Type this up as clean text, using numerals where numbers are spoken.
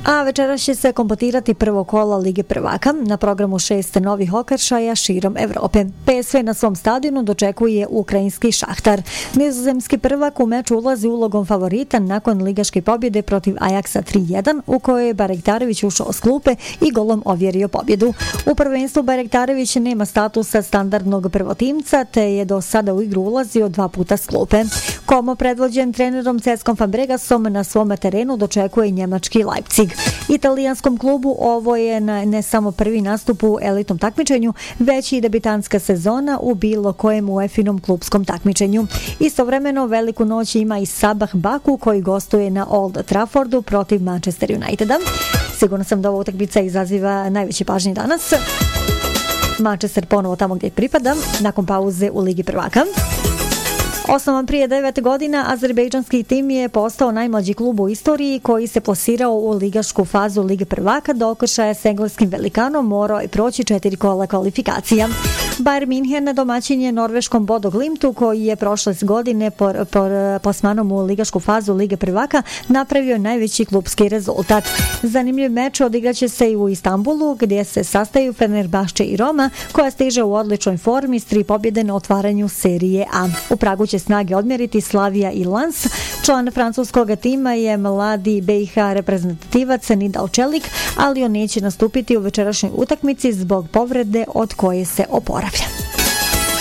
A večeras će se kompotirati prvo kola Lige prvaka, na programu 6 novih okršaja širom Evrope. PSV na svom stadionu dočekuje ukrajinski Šahtar. Nizozemski prvak u meču ulazi ulogom favorita nakon ligaške pobjede protiv Ajaksa 3-1, u kojoj je Bariktarević ušao s klupe i golom ovjerio pobjedu. U prvenstvu Bariktarević nema statusa standardnog prvotimca, te je do sada u igru ulazio 2 puta s klupe. Como predvođen trenerom Ceskom Fabregasom na svom terenu dočekuje njemački Leipzig. Italijanskom klubu ovo je ne samo prvi nastup u elitnom takmičenju, već i debitanska sezona u bilo kojem UEFA-inom klubskom takmičenju. Istovremeno veliku noć ima i Sabah Baku koji gostuje na Old Traffordu protiv Manchester Uniteda. Sigurno sam da ova utakmica izaziva najveće pažnje danas. Manchester ponovo tamo gdje pripada, nakon pauze u Ligi prvaka. Osnovan prije 9 godina, azerbejdžanski tim je postao najmlađi klub u istoriji koji se plasirao u ligašku fazu Lige prvaka. Do okršaja s engleskim velikanom morao je proći 4 kola kvalifikacija. Bayern München domaćin je norveškom Bodo Glimtu koji je prošle godine plasmanom u ligašku fazu Lige prvaka napravio najveći klubski rezultat. Zanimljiv meč odigraće se i u Istanbulu gdje se sastaju Fenerbahče i Roma koja stiže u odličnoj formi s 3 pobjede na otvaranju serije A. U Pragu će snage odmjeriti Slavija i Lens. Član francuskog tima je mladi BiH reprezentativac Nidal Čelik, ali on neće nastupiti u večerašnjoj utakmici zbog povrede od koje se oporavlja.